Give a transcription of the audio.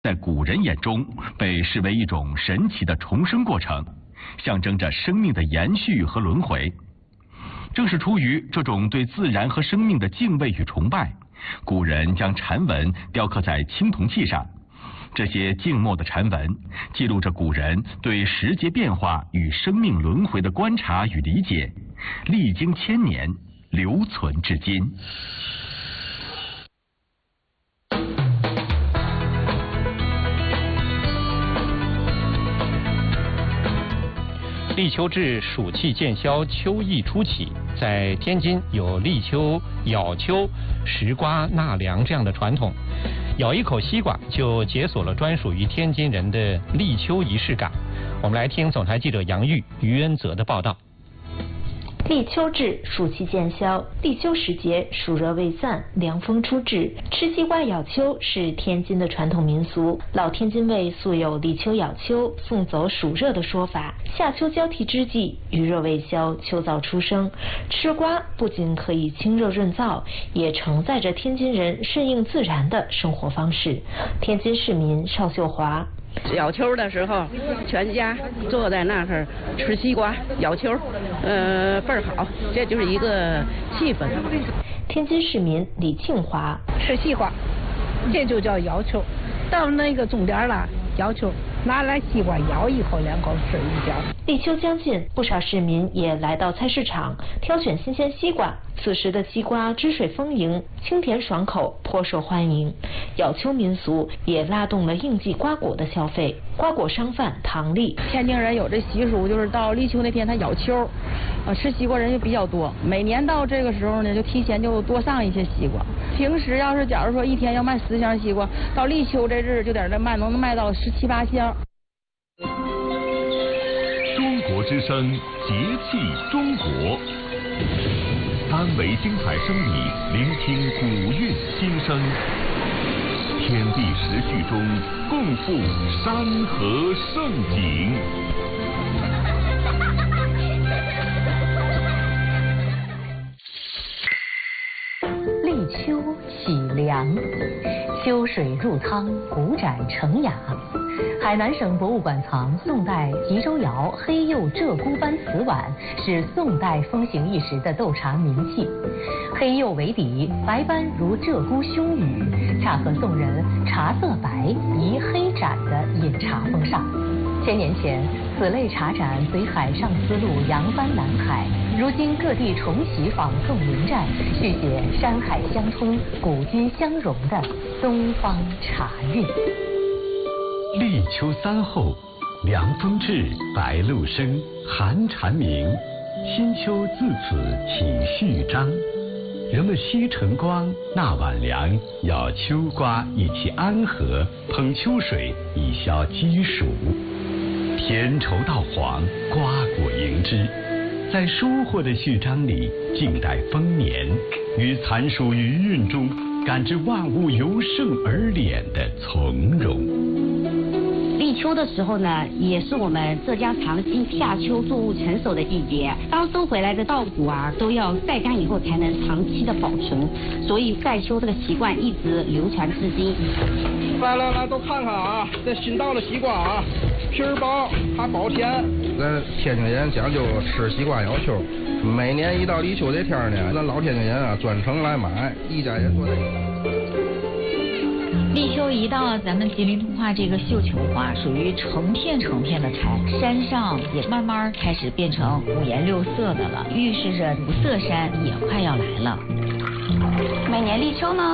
在古人眼中被视为一种神奇的重生过程，象征着生命的延续和轮回。正是出于这种对自然和生命的敬畏与崇拜，古人将禅文雕刻在青铜器上。这些静默的禅文记录着古人对时节变化与生命轮回的观察与理解，历经千年，留存至今。 立秋至，暑气渐消，秋意初起。在天津有立秋、咬秋、食瓜纳凉这样的传统，咬一口西瓜就解锁了专属于天津人的立秋仪式感。我们来听总台记者杨玉、于恩泽的报道。 立秋至，暑气渐消，立秋时节，暑热未散，凉风初至。吃西瓜咬秋是天津的传统民俗，老天津卫素有立秋咬秋、送走暑热的说法。夏秋交替之际，余热未消，秋燥初生。吃瓜不仅可以清热润燥，也承载着天津人顺应自然的生活方式。天津市民邵秀华。 咬秋的时候，全家坐在那儿吃西瓜咬秋，倍儿好，这就是一个气氛。 天津市民李庆华吃西瓜，这就叫咬秋。到那个终点了，咬秋，拿来西瓜咬一口两口吃一嚼。 立秋将近，不少市民也来到菜市场挑选新鲜西瓜。此时的西瓜汁水丰盈，清甜爽口，颇受欢迎。咬秋民俗也拉动了应季瓜果的消费。瓜果商贩唐丽， 天津人有这习俗，就是到立秋那天他咬秋，吃西瓜人就比较多。每年到这个时候呢，就提前就多上一些西瓜。平时要是假如说一天要卖10箱西瓜，到立秋这日就在这卖，能卖到17、18箱。 中国之声，节气中国，3维精彩声艺，聆听古韵心声，天地时序中共赴山河盛景。 立秋喜凉，秋水入仓，古盏成雅。海南省博物馆藏宋代吉州窑黑釉鹧鸪斑瓷碗，是宋代风行一时的斗茶名器。黑釉为底，白斑如鹧鸪胸羽，恰和宋人茶色白宜黑盏的饮茶风尚。1000年前，此类茶盏随海上丝路扬帆南海，如今各地重启仿宋临战，续写山海相通、古今相融的东方茶韵。 立秋3候，凉风至，白露生，寒蝉鸣，新秋自此起序章。人们吸晨光，纳晚凉，咬秋瓜以期安和，捧秋水以消饥暑。田畴到黄，瓜果迎之，在收获的序章里静待丰年，于残暑余韵中感知万物由盛而敛的从容。 立秋的时候呢，也是我们浙江长兴夏秋作物成熟的季节。刚收回来的稻谷啊，都要晒干以后才能长期的保存，所以晒秋这个习惯一直流传至今。 来，都看看啊，这新到的西瓜啊，皮儿薄还保甜。 咱天津人讲究吃西瓜咬秋，每年一到立秋这天呢，咱老天津人啊专程来买，一家人做这个。 立秋一到，咱们吉林通化这个绣球花属于成片成片的开，山上也慢慢开始变成5颜6色的了，预示着五色山也快要来了。 每年立秋呢，